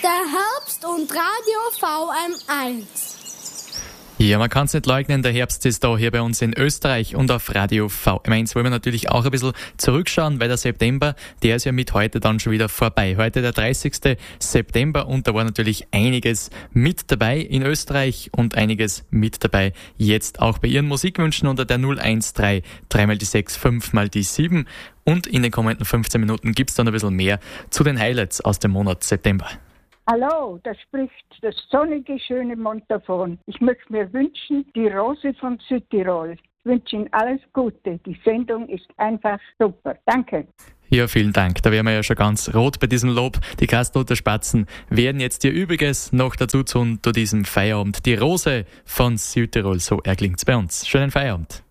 Der Herbst und Radio VM1. Ja, man kann es nicht leugnen, der Herbst ist da hier bei uns in Österreich und auf Radio VM1 wollen wir natürlich auch ein bisschen zurückschauen, weil der September, der ist ja mit heute dann schon wieder vorbei. Heute der 30. September und da war natürlich einiges mit dabei in Österreich und einiges mit dabei jetzt auch bei Ihren Musikwünschen unter der 013 3 die 6 5 die 7 und in den kommenden 15 Minuten gibt's dann ein bisschen mehr zu den Highlights aus dem Monat September. Hallo, da spricht das sonnige, schöne Montafon. Ich möchte mir wünschen, die Rose von Südtirol. Ich wünsche Ihnen alles Gute. Die Sendung ist einfach super. Danke. Ja, vielen Dank. Da wären wir ja schon ganz rot bei diesem Lob. Die Kastelruther Spatzen werden jetzt ihr Übriges noch dazu tun zu diesem Feierabend. Die Rose von Südtirol, so erklingt's bei uns. Schönen Feierabend.